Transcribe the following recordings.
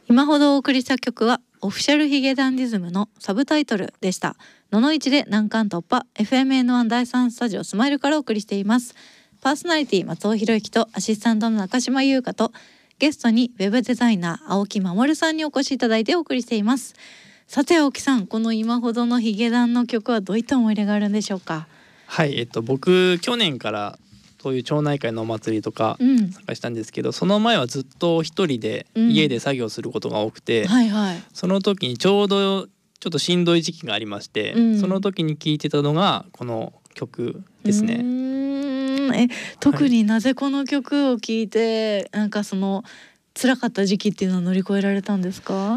今ほどお送りした曲はオフィシャルヒゲダンディズムのサブタイトルでした。ののいちで難関突破 FMN1 第3スタジオスマイルからお送りしています。パーソナリティ松尾博之とアシスタントの中島優香とゲストにウェブデザイナー青木守さんにお越しいただいてお送りしています。さて青木さん、この今ほどのヒゲダンの曲はどういった思い入れがあるんでしょうか？ はい、僕去年からそういう町内会のお祭りとか参加したんですけど、その前はずっと一人で家で作業することが多くて、その時にちょうどちょっとしんどい時期がありまして、その時に聴いてたのがこの曲ですね。 特になぜこの曲を聴いてなんかその辛かった時期っていうのを乗り越えられたんですか？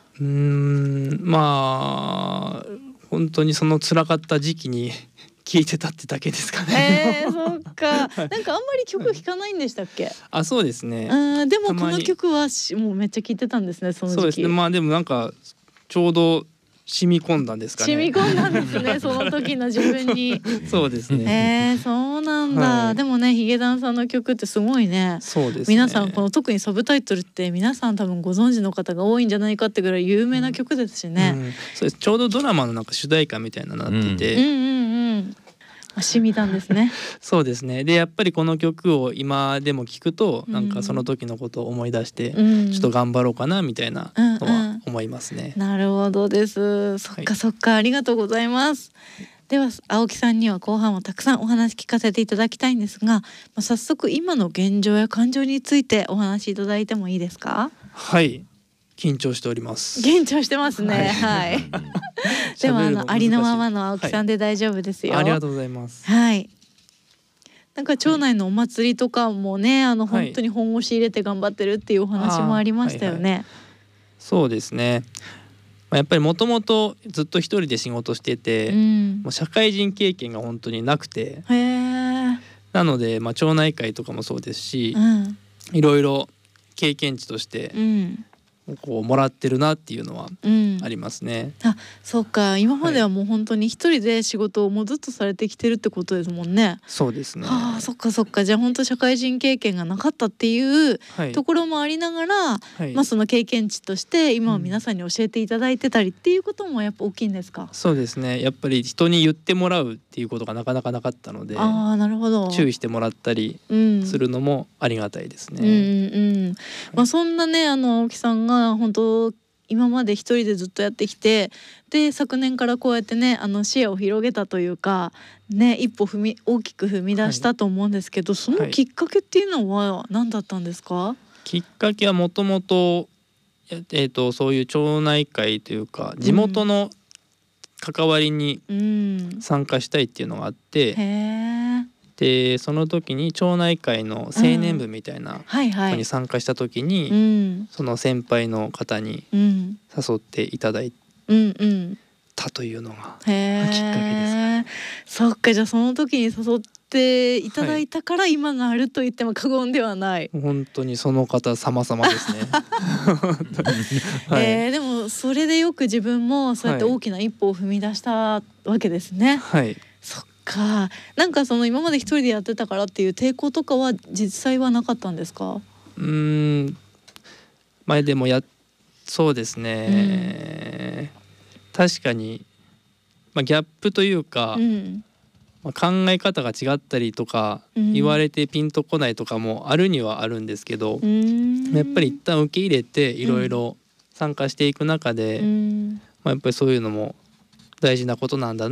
まあ本当にその辛かった時期に聴いてたってだけですかね。 そっか。なんかあんまり曲弾かないんでしたっけ？ あ、そうですね。 でもこの曲はもうめっちゃ聴いてたんですね、その時期。 そうですね。まあでもなんかちょうど染み込んだんですかね。 染み込んだんですね、その時の自分に。 そうですね。 そうなんだ。でもね、ヒゲダンさんの曲ってすごいね。 そうですね。 皆さんこの特にサブタイトルって皆さん多分ご存知の方が多いんじゃないかってぐらい有名な曲ですしね。 そうです。ちょうどドラマのなんか主題歌みたいなのなってて。 染みたんですね。 そうですね。でやっぱりこの曲を今でも聞くとなんかその時のことを思い出して、ちょっと頑張ろうかなみたいなのは思いますね。 なるほどです。そっかそっか、ありがとうございます。では青木さんには後半もたくさんお話聞かせていただきたいんですが、早速今の現状や感情についてお話しいただいてもいいですか？ はい、緊張しております。 緊張してますね。はい。でもありのままの青木さんで大丈夫ですよ。 ありがとうございます。 はい。なんか町内のお祭りとかもね、本当に本腰入れて頑張ってるっていうお話もありましたよね。 そうですね。やっぱりもともとずっと一人で仕事してて、もう社会人経験が本当になくて、なので町内会とかもそうですし、いろいろ経験値としてこうもらってるなっていうのはありますね。 そうか、今まではもう本当に一人で仕事をもうずっとされてきてるってことですもんね。 そうですね。 そっかそっか。じゃあ本当社会人経験がなかったっていうところもありながら、その経験値として今は皆さんに教えていただいてたりっていうこともやっぱ大きいんですか？ そうですね。やっぱり人に言ってもらうっていうことがなかなかなかったので、 なるほど。 注意してもらったりするのもありがたいですね。 そんなね青木さんが本当今まで一人でずっとやってきて、で昨年からこうやってね視野を広げたというかね、一歩大きく踏み出したと思うんですけど、そのきっかけっていうのは何だったんですか？ きっかけはもともとそういう町内会というか地元の関わりに参加したいっていうのがあって、でその時に町内会の青年部みたいなのに参加した時に、その先輩の方に誘っていただいたというのがきっかけですかね。 そっか、じゃあその時に誘っていただいたから今があると言っても過言ではない。 本当にその方様々ですね。でもそれでよく自分もそうやって大きな一歩を踏み出したわけですね。そっか。なんかその今まで一人でやってたからっていう抵抗とかは実際はなかったんですか？ でもそうですね。確かに、ギャップというか、考え方が違ったりとか、言われてピンとこないとかもあるにはあるんですけど、やっぱり一旦受け入れていろいろ参加していく中で、やっぱりそういうのも大事なことなんだな